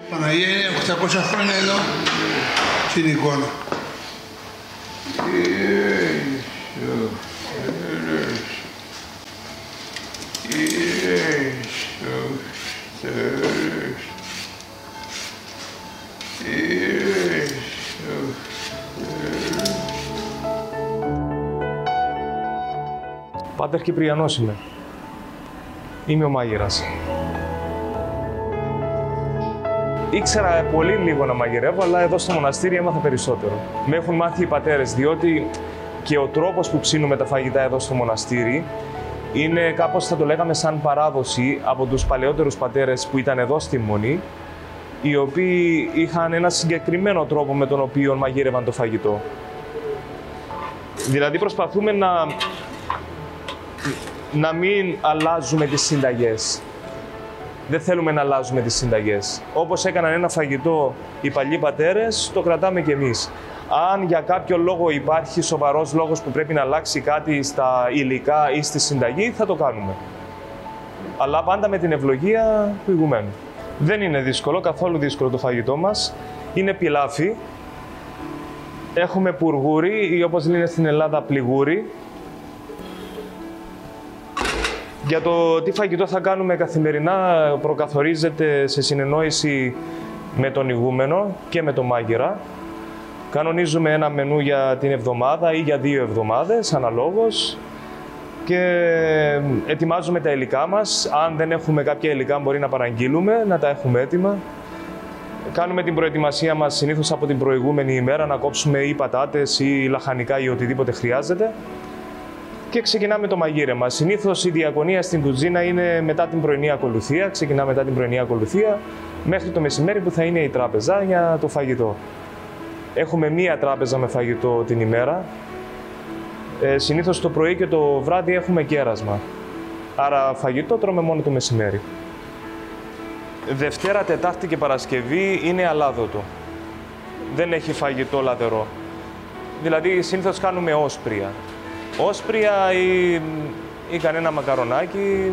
Παναγία είναι 800 χρόνια εδώ στην εικόνα. Πάτερ Κυπριανός είμαι. Είμαι ο μάγειρας. Ήξερα πολύ λίγο να μαγειρεύω, αλλά εδώ στο μοναστήρι έμαθα περισσότερο. Με έχουν μάθει οι πατέρες, διότι και ο τρόπος που ψήνουμε τα φαγητά εδώ στο μοναστήρι είναι κάπως, θα το λέγαμε, σαν παράδοση από τους παλαιότερους πατέρες που ήταν εδώ στη Μονή, οι οποίοι είχαν ένα συγκεκριμένο τρόπο με τον οποίο μαγείρευαν το φαγητό. Δηλαδή προσπαθούμε να μην αλλάζουμε τις συνταγές. Δεν θέλουμε να αλλάζουμε τις συνταγές. Όπως έκαναν ένα φαγητό οι παλιοί πατέρες, το κρατάμε κι εμείς. Αν για κάποιο λόγο υπάρχει σοβαρός λόγος που πρέπει να αλλάξει κάτι στα υλικά ή στη συνταγή, θα το κάνουμε. Αλλά πάντα με την ευλογία του ηγουμένου. Δεν είναι δύσκολο, καθόλου δύσκολο το φαγητό μας. Είναι πιλάφι. Έχουμε πουργούρι ή όπως λένε στην Ελλάδα πληγούρι. Για το τι φαγητό θα κάνουμε καθημερινά προκαθορίζεται σε συνεννόηση με τον ηγούμενο και με τον μάγειρα. Κανονίζουμε ένα μενού για την εβδομάδα ή για 2 εβδομάδες, αναλόγως, και ετοιμάζουμε τα υλικά μας. Αν δεν έχουμε κάποια υλικά μπορεί να παραγγείλουμε, να τα έχουμε έτοιμα. Κάνουμε την προετοιμασία μας συνήθως από την προηγούμενη ημέρα, να κόψουμε ή πατάτες ή λαχανικά ή οτιδήποτε χρειάζεται. Και ξεκινάμε το μαγείρεμα. Συνήθως η διακονία στην κουζίνα είναι μετά την πρωινή ακολουθία. Ξεκινάμε μετά την πρωινή ακολουθία μέχρι το μεσημέρι που θα είναι η τράπεζα για το φαγητό. Έχουμε μία τράπεζα με φαγητό την ημέρα. Συνήθως το πρωί και το βράδυ έχουμε κέρασμα. Άρα φαγητό τρώμε μόνο το μεσημέρι. Δευτέρα, Τετάρτη και Παρασκευή είναι αλάδοτο. Δεν έχει φαγητό λαδερό. Δηλαδή συνήθως κάνουμε όσπρια. Όσπρια ή κανένα μακαρονάκι.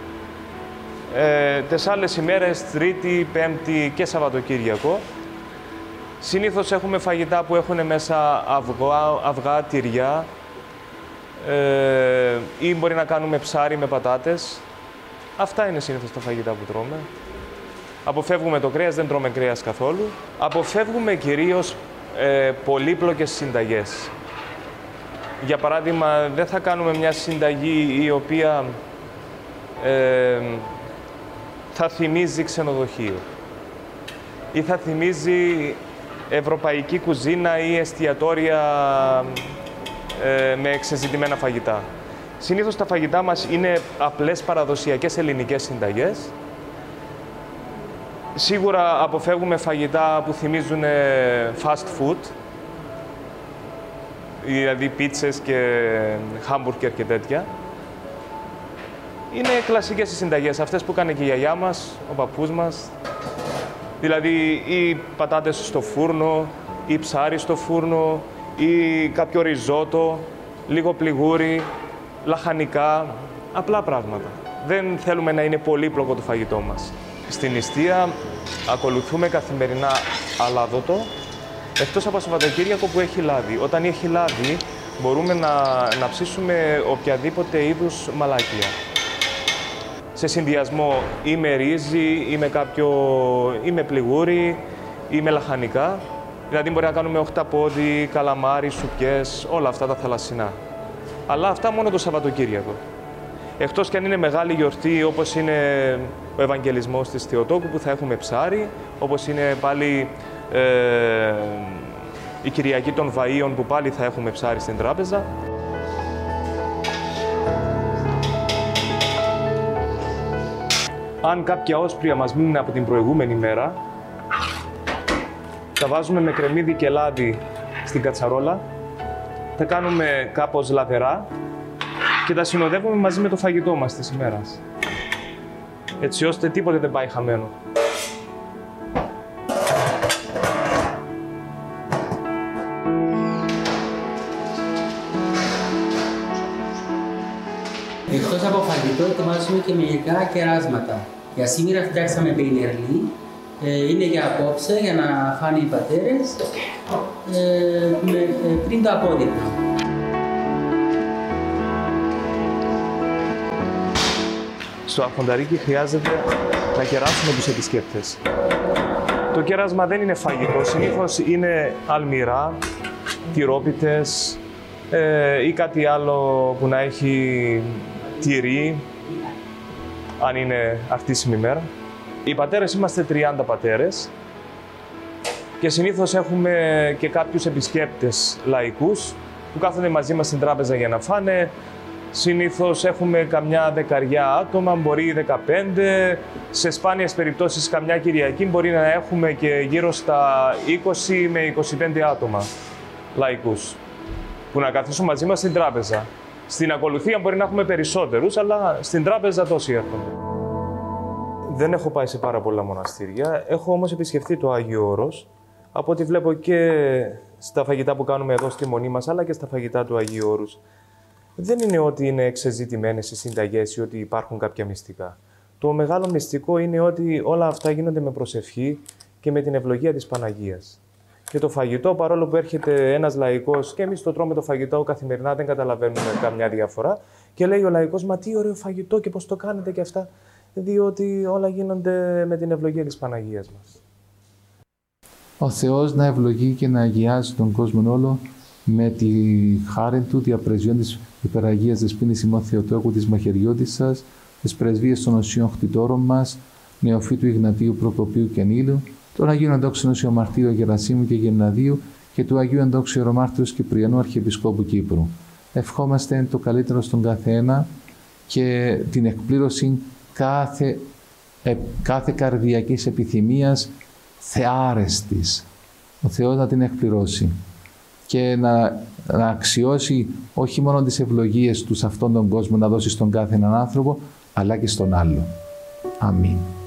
Τις άλλες ημέρες, Τρίτη, Πέμπτη και Σαββατοκύριακο. Συνήθως έχουμε φαγητά που έχουν μέσα αυγά, τυριά ή μπορεί να κάνουμε ψάρι με πατάτες. Αυτά είναι συνήθως τα φαγητά που τρώμε. Αποφεύγουμε το κρέας, δεν τρώμε κρέας καθόλου. Αποφεύγουμε κυρίως πολύπλοκες συνταγές. Για παράδειγμα, δεν θα κάνουμε μια συνταγή η οποία θα θυμίζει ξενοδοχείο ή θα θυμίζει ευρωπαϊκή κουζίνα ή εστιατόρια με εξεζητημένα φαγητά. Συνήθως τα φαγητά μας είναι απλές παραδοσιακές ελληνικές συνταγές. Σίγουρα αποφεύγουμε φαγητά που θυμίζουν fast food, δηλαδή πίτσες και χάμπουργκερ και τέτοια. Είναι κλασικές οι συνταγές, αυτές που έκανε και η γιαγιά μας, ο παππούς μας. Δηλαδή ή πατάτες στο φούρνο, ή ψάρι στο φούρνο, ή κάποιο ριζότο, λίγο πληγούρι, λαχανικά, απλά πράγματα. Δεν θέλουμε να είναι πολύπλοκο το φαγητό μας. Στην νηστεία ακολουθούμε καθημερινά αλάδοτο, εκτός από Σαββατοκύριακο που έχει λάδι. Όταν έχει λάδι μπορούμε να ψήσουμε οποιαδήποτε είδους μαλάκια. Σε συνδυασμό ή με ρύζι, ή με πληγούρι, ή με λαχανικά. Δηλαδή μπορεί να κάνουμε οχταπόδι, καλαμάρι, σουπιές, όλα αυτά τα θαλασσινά. Αλλά αυτά μόνο το Σαββατοκύριακο. Εκτός κι αν είναι μεγάλη γιορτή, όπως είναι ο Ευαγγελισμός της Θεοτόκου, που θα έχουμε ψάρι, όπως είναι πάλι η Κυριακή των Βαΐων, που πάλι θα έχουμε ψάρι στην τράπεζα. Αν κάποια όσπρια μας μείνουν από την προηγούμενη μέρα, τα βάζουμε με κρεμμύδι και λάδι στην κατσαρόλα, τα κάνουμε κάπως λαδερά και τα συνοδεύουμε μαζί με το φαγητό μας της ημέρας, έτσι ώστε τίποτε δεν πάει χαμένο. Εκτός από φαγητό, ετοιμάζουμε και μερικά κεράσματα. Για σήμερα φτιάξαμε πινερλί, Είναι για απόψε, για να φάνε οι πατέρες πριν το απόδειπνο. Στο αρχονταρίκι χρειάζεται να κεράσουμε τους επισκέπτες. Το κέρασμα δεν είναι φαγητό, συνήθως είναι αλμυρά, τυρόπιτες ή κάτι άλλο που να έχει τυρί, αν είναι αρτήσιμη μέρα. Οι πατέρες είμαστε 30 πατέρες και συνήθως έχουμε και κάποιους επισκέπτες λαϊκούς που κάθονται μαζί μας στην τράπεζα για να φάνε. Συνήθως έχουμε καμιά 10 άτομα, μπορεί 15. Σε σπάνιες περιπτώσεις καμιά Κυριακή μπορεί να έχουμε και γύρω στα 20 με 25 άτομα λαϊκούς που να καθίσουν μαζί μας στην τράπεζα. Στην ακολουθία μπορεί να έχουμε περισσότερους, αλλά στην τράπεζα τόσοι έρχονται. Δεν έχω πάει σε πάρα πολλά μοναστήρια, έχω όμως επισκεφτεί το Άγιο Όρος, από ό,τι βλέπω και στα φαγητά που κάνουμε εδώ στη Μονή μας, αλλά και στα φαγητά του Αγίου Όρους. Δεν είναι ότι είναι εξεζητημένες οι συνταγές ή ότι υπάρχουν κάποια μυστικά. Το μεγάλο μυστικό είναι ότι όλα αυτά γίνονται με προσευχή και με την ευλογία της Παναγίας. Και το φαγητό, παρόλο που έρχεται ένας λαϊκός και εμείς το τρώμε το φαγητό καθημερινά, δεν καταλαβαίνουμε καμιά διαφορά. Και λέει ο λαϊκός, μα τι ωραίο φαγητό και πώς το κάνετε και αυτά. Διότι όλα γίνονται με την ευλογία της Παναγίας μας. Ο Θεός να ευλογεί και να αγιάζει τον κόσμο όλο με τη χάρη Του, διαπρεσιών της Υπεραγίας Δεσποίνης ημών Θεοτόκου της Μαχαιριώτισσας, τις πρεσβείες των οσίων χτιτόρων μας, Νεοφύτου Ιγνατίου Προκοπίου και Νείλου, των Αγίων Εντόξιων Οσίων Μαρτύρων Γερασίμου και Γερναδίου και του Αγίου Εντόξιου Ιερομάρτυρος Κυπριανού Αρχιεπισκόπου Κύπρου. Ευχόμαστε το καλύτερο στον καθένα και την εκπλήρωση κάθε καρδιακής επιθυμίας θεάρεστης. Ο Θεός να την εκπληρώσει και να αξιώσει όχι μόνο τις ευλογίες Του σε αυτόν τον κόσμο να δώσει στον κάθε έναν άνθρωπο, αλλά και στον άλλο. Αμήν.